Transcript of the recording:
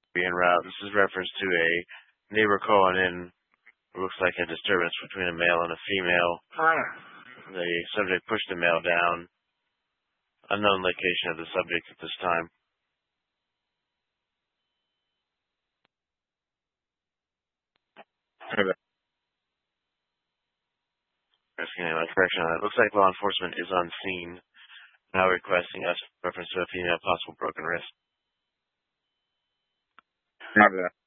en route. This is reference to a neighbor calling in. It looks like a disturbance between a male and a female. The subject pushed the male down. Unknown location of the subject at this time. Asking any correction on that. Looks like law enforcement is on scene, now requesting us reference to a female possible broken wrist. Copy that.